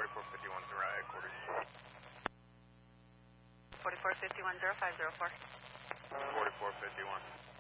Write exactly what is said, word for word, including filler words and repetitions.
forty-four fifty-one, Thuraya headquarters. forty-four fifty-one, zero five zero four. forty-four fifty-one.